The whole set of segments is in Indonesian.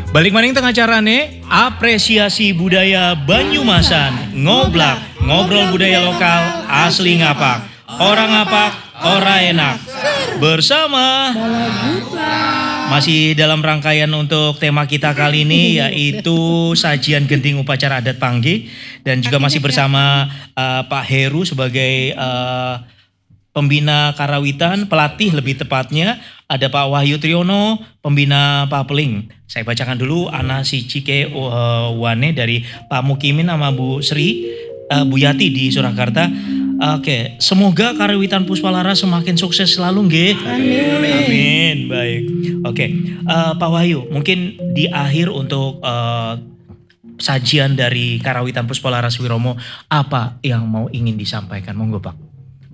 Balik maning tengah carane apresiasi budaya Banyumasan, ngoblak, ngobrol budaya lokal asli ngapak. Orang ngapak, ora enak. Bersama masih dalam rangkaian untuk tema kita kali ini yaitu sajian genting upacara adat Panggi, dan juga masih bersama Pak Heru sebagai pembina karawitan, pelatih lebih tepatnya. Ada Pak Wahyu Triyono, pembina Papeling. Saya bacakan dulu Ana Sicike Wane dari Pak Mukimin sama Bu Sri, Bu Yati di Surakarta. Oke, semoga karawitan Puspalara semakin sukses selalu, nggih. Amin. Amin. Baik. Oke, Pak Wahyu, mungkin di akhir untuk sajian dari karawitan Puspalaras Wiromo, apa yang mau ingin disampaikan? Monggo, Pak.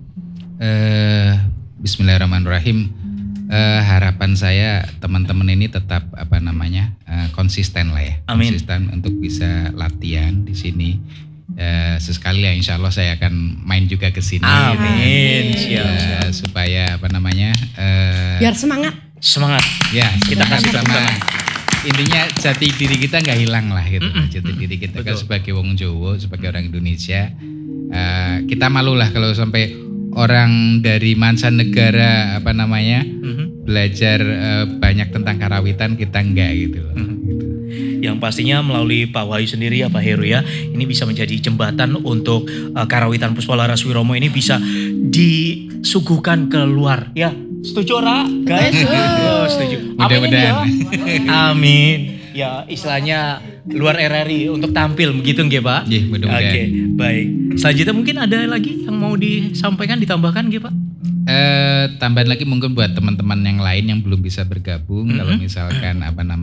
Bismillahirrahmanirrahim. Harapan saya teman-teman ini tetap konsisten lah ya. Amin. Konsisten untuk bisa latihan di sini. Sesekali ya insya Allah saya akan main juga ke sini. Amin. Siap. Supaya biar semangat. Semangat. Ya, Kita kasih tepuk tangan. Intinya jati diri kita nggak hilang lah gitu. Jati diri kita kan sebagai wong Jawa, sebagai orang Indonesia, kita malu lah kalau sampai orang dari mancanegara belajar banyak tentang karawitan, kita enggak gitu. Yang pastinya melalui Pak Wahyu sendiri ya Pak Heru ya, ini bisa menjadi jembatan untuk karawitan Puspalaras Wiromo ini bisa disuguhkan ke luar ya. Setuju ora guys? Setuju. Mudah-mudahan. Amin. Ya istilahnya luar RRI untuk tampil begitu nggih Pak? Iya, mudah-mudahan. Oke, baik. Selanjutnya mungkin ada lagi yang mau disampaikan, ditambahkan nggih Pak? Tambahan lagi mungkin buat teman-teman yang lain yang belum bisa bergabung, kalau misalkan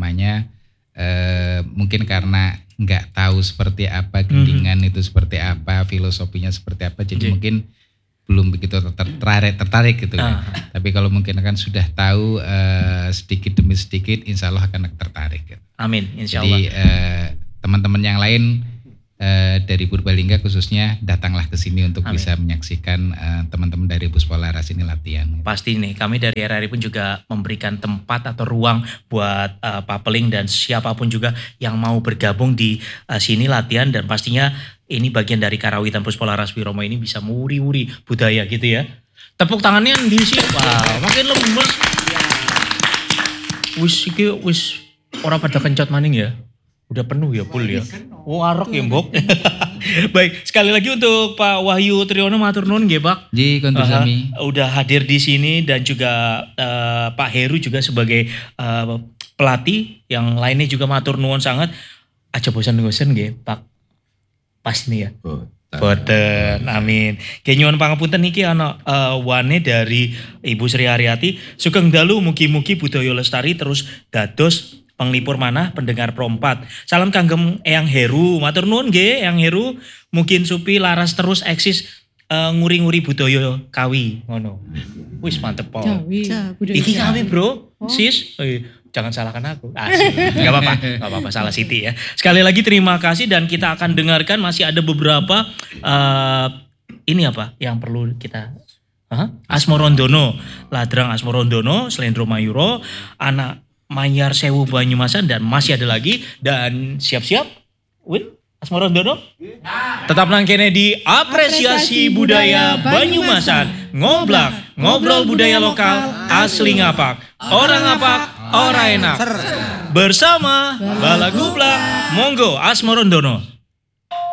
mungkin karena nggak tahu seperti apa gendingan itu seperti apa, filosofinya seperti apa, jadi mungkin belum begitu tertarik gitu kan. Tapi kalau mungkin akan sudah tahu sedikit demi sedikit, insya Allah akan tertarik. Gitu. Amin, insya Allah. Jadi teman-teman yang lain dari Purbalingga khususnya datanglah ke sini untuk bisa menyaksikan teman-teman dari Puspalaras ini latihan. Pasti nih, kami dari RRI pun juga memberikan tempat atau ruang buat Papeling dan siapapun juga yang mau bergabung di sini latihan, dan pastinya ini bagian dari karawitan Puspalaras Wiromo ini bisa mewuri-wuri budaya gitu ya. Tepuk tangannya di sini. Wah, makin lemes. Wis ora pada kencot maning ya. Udah penuh ya full ya. Warok ya Mbok. Baik, sekali lagi untuk Pak Wahyu Triyono matur nuwun nggih Pak. Ji kontur sami. Udah hadir di sini, dan juga Pak Heru juga sebagai pelatih, yang lainnya juga matur nuwun sangat. Aja bosan-bosan nggih Pak. Pas nih ya. Boten, amin. Kenyuwun pangapunten niki ana wane dari Ibu Sri Haryati. Sugeng dalu mugi-mugi budaya lestari terus dados penglipur manah pendengar Pro 4. Salam kanggem Eyang Heru. Matur nuwun nggih Eyang Heru. Mungkin supi laras terus eksis nguri-nguri budaya Kawi ngono. Wis mantep po. Iki Kawi, Bro. Sis. Jangan salahkan aku. Gak apa-apa, salah Siti ya. Sekali lagi terima kasih, dan kita akan dengarkan masih ada beberapa ini apa yang perlu kita Asmorondono, Ladrang Asmorondono, Slendro Mayuro, Anak Manyar Sewu Banyumasan, dan masih ada lagi. Dan siap-siap Win Asmorondono. Tetap nangkene di apresiasi budaya Banyumasan, ngoblak, ngobrol budaya lokal asli ngapak. Orang ngapak, ora enak. Bersama Balagublak, monggo Asmorondono.